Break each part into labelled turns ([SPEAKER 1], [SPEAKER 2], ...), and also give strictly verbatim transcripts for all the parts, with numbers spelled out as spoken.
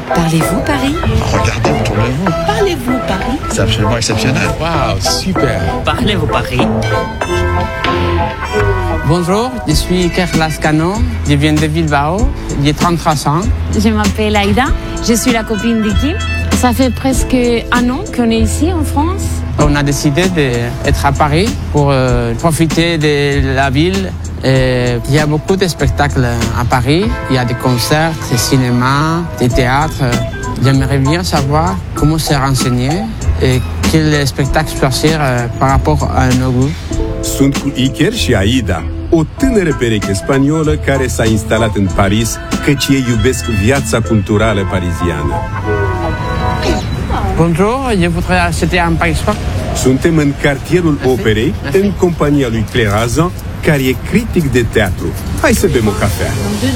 [SPEAKER 1] Parlez-vous Paris?
[SPEAKER 2] Regardez autour de vous.
[SPEAKER 1] Parlez-vous Paris?
[SPEAKER 2] C'est absolument exceptionnel.
[SPEAKER 3] Waouh, super.
[SPEAKER 1] Parlez-vous Paris?
[SPEAKER 4] Bonjour, je suis Iker Lascano, je viens de Bilbao, j'ai trente-trois ans.
[SPEAKER 5] Je m'appelle Aïda, je suis la copine d'Iker. Ça fait presque un an qu'on est ici en France.
[SPEAKER 4] On a décidé d'être à Paris pour euh, profiter de la ville. Et il y a beaucoup de spectacles à Paris, il y a des concerts, des cinémas, des théâtres. J'aimerais bien savoir comment se renseigner et quel spectacle choisir euh, par rapport à nos goûts.
[SPEAKER 6] Sunt cu Iker și Aida, o tânără pereche spaniolă care s-a instalat în Paris, căci ei iubesc viața culturală pariziană.
[SPEAKER 4] Bonjour, je voudrais acheter un Paris-Rock.
[SPEAKER 6] Suntem în cartierul Operei, în compania lui Claire Azan, care e critic de teatru. Hai să bem o cafea.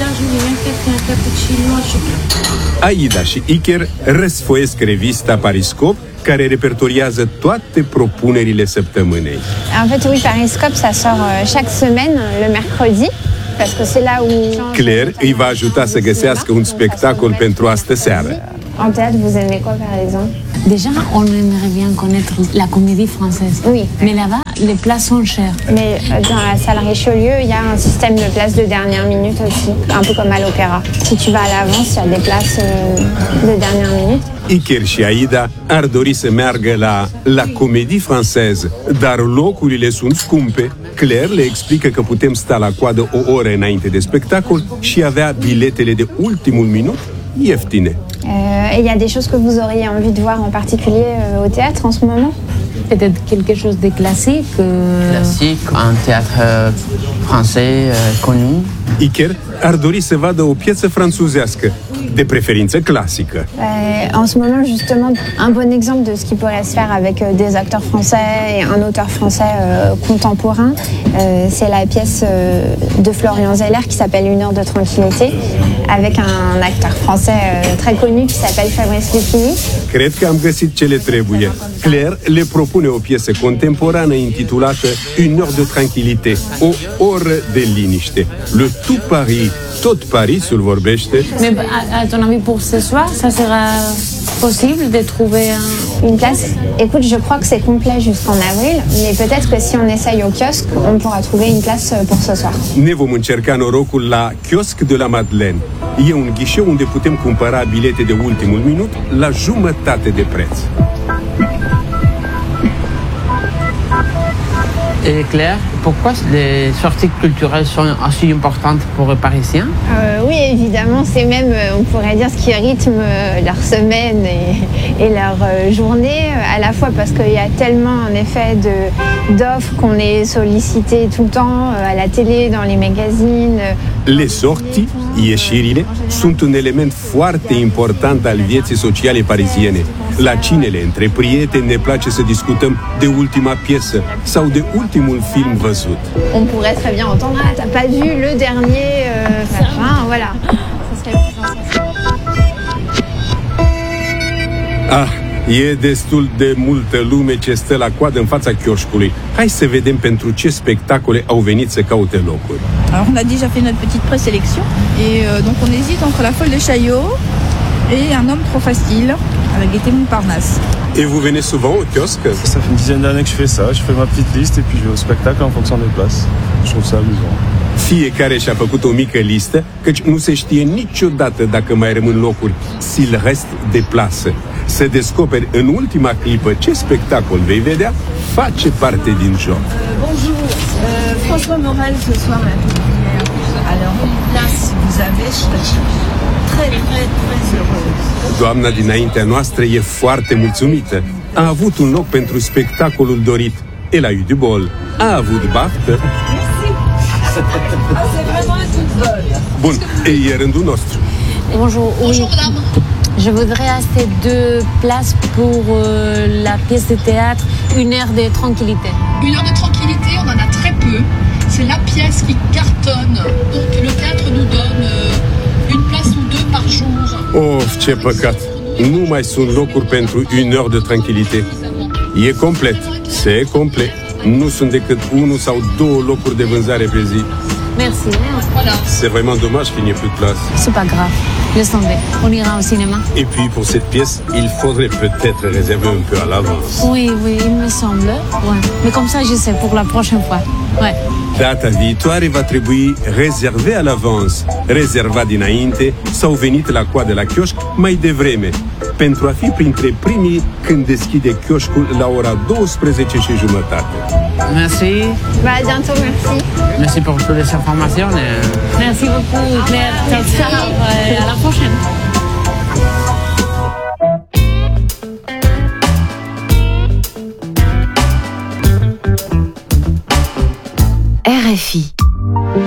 [SPEAKER 6] Aida și Iker răsfoiesc revista Pariscope, care repertoriază toate propunerile săptămânei.
[SPEAKER 7] En fait, oui, Pariscope, ça sort chaque semaine, le mercredi, parce que c'est là où...
[SPEAKER 6] Claire îi va ajuta să găsească un spectacol pentru astă seară.
[SPEAKER 7] En théâtre, vous aimez quoi, par exemple?
[SPEAKER 5] Déjà, on aimerait bien connaître la comédie française.
[SPEAKER 7] Oui.
[SPEAKER 5] Mais là-bas, les places sont chères.
[SPEAKER 7] Mais dans la salle Richelieu, il y a un système de places de dernière minute aussi, un peu comme à l'opéra. Si tu vas à l'avance, il y a des places de dernière minute.
[SPEAKER 6] Iker și Aida ar dori să meargă la la Comédie Française, dar locurile sunt scumpe. Claire le explică că putem sta la coadă o oră înainte de spectacol și avea biletele de ultimul minut ieftine.
[SPEAKER 7] Euh, et il y a des choses que vous auriez envie de voir en particulier euh, au théâtre en ce moment?
[SPEAKER 5] Peut-être quelque chose de classique. Euh...
[SPEAKER 4] Classique, un théâtre euh, français euh, connu.
[SPEAKER 6] Iker ar dori să vadă o piesă franțuzească, de préférence classique.
[SPEAKER 7] Euh, en ce moment, justement, un bon exemple de ce qui pourrait se faire avec euh, des acteurs français et un auteur français euh, contemporain, euh, c'est la pièce euh, de Florian Zeller qui s'appelle Une heure de tranquillité, avec un acteur français euh, très connu qui s'appelle Fabrice Lucchini.
[SPEAKER 6] Cred că am găsit ce le trebuie. Claire le propune o piesă contemporană intitulată Une heure de tranquillité, o oră de liniște. Le tout Paris, tot Parisul vorbește.
[SPEAKER 5] Mais à, à ton avis, pour ce soir, ça sera possible de trouver un...
[SPEAKER 7] une place? Écoute, je crois que c'est complet jusqu'en avril, mais peut-être que si on essaye au kiosque, on pourra trouver une place pour ce soir.
[SPEAKER 6] Ne vom încerca norocul la Kiosc de la Madeleine. E un ghișeu unde putem cumpăra bilete de ultimul minut la jumătate de preț.
[SPEAKER 4] Et Claire, pourquoi les sorties culturelles sont aussi importantes pour les Parisiens?
[SPEAKER 7] euh, Oui, évidemment, c'est même, on pourrait dire, ce qui rythme leur semaine et, et leur journée, à la fois parce qu'il y a tellement, en effet, de, d'offres qu'on est sollicité tout le temps, à la télé, dans les magazines.
[SPEAKER 6] Les sorties, ieșirile, sunt un element foarte important al vieții sociale pariziene. La cinele între prieteni ne place să discutăm de ultima piesă sau de ultimul film văzut.
[SPEAKER 7] On pourrait très bien entendre, ah, t'as pas vu le dernier, euh, enfin, voilà. Ça serait plus
[SPEAKER 6] Ah, e destul de multă lume ce stă la coadă în fața chioșcului. Hai să vedem pentru ce spectacole au venit să caute locuri.
[SPEAKER 8] Alors on a déjà fait notre petite présélection et euh, donc on hésite entre La Folle de Chaillot et Un homme trop facile avec Gaîté Montparnasse.
[SPEAKER 6] Et vous venez souvent au kiosque?
[SPEAKER 9] Ça fait une dizaine d'années que je fais ça, je fais ma petite liste et puis je vais au spectacle en fonction des places. Je trouve ça amusant.
[SPEAKER 6] Fiecare și-a făcut o mică listă, căci nu se știe niciodată dacă mai rămân locuri, s'il reste de plasă. Să descoperi în ultima clipă ce spectacol vei vedea face parte din joc.
[SPEAKER 10] Bonjour, euh, François Morel ce soir la première. Alors, une place, si vous avez, je serais très, très, très heureuse.
[SPEAKER 6] Doamna dinaintea noastră e foarte mulțumită. A avut un loc pentru spectacolul dorit. Elle a eu du bol. A avut baftă. Bun, e rândul nostru.
[SPEAKER 5] Bonjour, oui. Je voudrais acheter deux places pour euh, la pièce de théâtre Une heure de tranquillité.
[SPEAKER 11] Une heure de tranquillité, on en a très peu. C'est la pièce qui cartonne. Donc le théâtre nous donne euh, une place ou deux par jour.
[SPEAKER 6] Of, ce păcat! Nu mai sunt locuri pentru Une heure de tranquillité. E complet. C'est complet. Nu sunt decât unul sau două locuri de vânzare pe zi.
[SPEAKER 5] Merci.
[SPEAKER 11] Voilà.
[SPEAKER 6] C'est vraiment dommage qu'il n'y ait plus de place.
[SPEAKER 5] C'est pas grave. laisse tomber. On ira au cinéma.
[SPEAKER 6] Et puis pour cette pièce, il faudrait peut-être réserver un peu à l'avance.
[SPEAKER 5] Oui, oui, il me semble. Ouais. Mais comme ça, je sais pour la prochaine fois. Ouais.
[SPEAKER 6] Data viitoare va trebui rezerve à l'avance, rezervat dinainte sau venit la coadă la chioșc mai devreme, pentru a fi printre primii când deschide chioșcul la ora douăsprezece și jumătate.
[SPEAKER 4] Merci.
[SPEAKER 7] Bah, à bientôt, merci.
[SPEAKER 4] Merci pour toutes les informations.
[SPEAKER 5] Merci beaucoup, Claire. Ciao, ciao. À la prochaine.